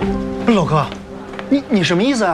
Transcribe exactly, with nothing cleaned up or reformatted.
老哥，你你什么意思啊？